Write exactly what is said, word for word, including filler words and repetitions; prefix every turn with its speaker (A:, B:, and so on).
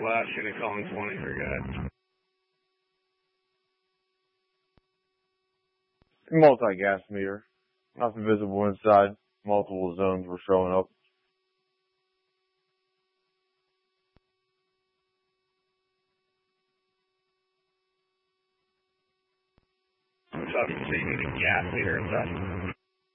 A: last unit calling twenty for guys.
B: Multi-gas meter. Nothing visible inside. Multiple zones were showing up.
A: I'm talking to you, the gas meter inside.